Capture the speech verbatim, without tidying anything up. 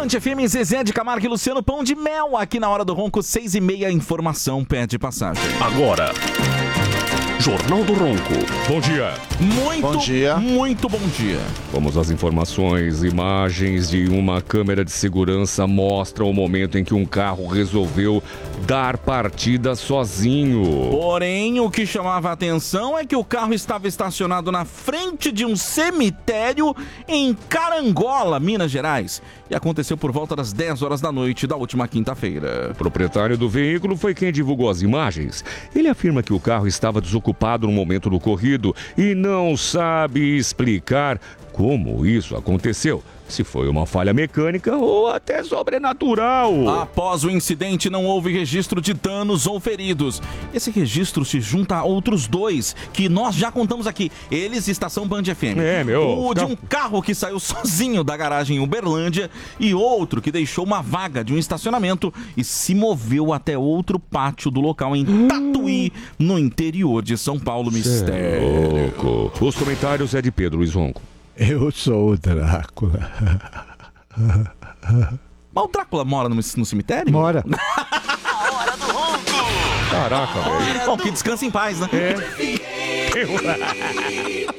Band F M, Zezé de Camargo e Luciano Pão de Mel, aqui na Hora do Ronco, seis e meia, informação pede passagem. Agora, Jornal do Ronco. Bom dia. Muito, Bom dia. muito bom dia. Vamos às informações. Imagens de uma câmera de segurança mostram o momento em que um carro resolveu dar partida sozinho. Porém, o que chamava a atenção é que o carro estava estacionado na frente de um cemitério em Carangola, Minas Gerais. E aconteceu por volta das dez horas da noite da última quinta-feira. O proprietário do veículo foi quem divulgou as imagens. Ele afirma que o carro estava desocupado no momento do ocorrido e não sabe explicar como isso aconteceu. Se foi uma falha mecânica ou até sobrenatural. Após o incidente, não houve registro de danos ou feridos. Esse registro se junta a outros dois que nós já contamos aqui. Eles, Estação Band F M. É, meu. O de um carro que saiu sozinho da garagem em Uberlândia e outro que deixou uma vaga de um estacionamento e se moveu até outro pátio do local em Tatuí, no interior de São Paulo. Mistério. Louco. Os comentários é de Pedro Luiz Ronco. Eu sou o Drácula. Mas o Drácula mora no, no cemitério? Mora. A Hora do Ronco. Caraca, velho. Bom, que descanse em paz, né? É.